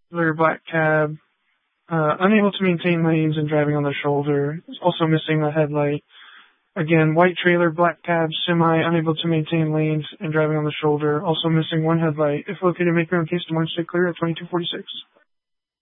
trailer, black cab, unable to maintain lanes and driving on the shoulder. Also missing a headlight. Again, white trailer, black cab, semi, unable to maintain lanes and driving on the shoulder. Also missing one headlight. If located, make your own case to Martin State Clear at 2246.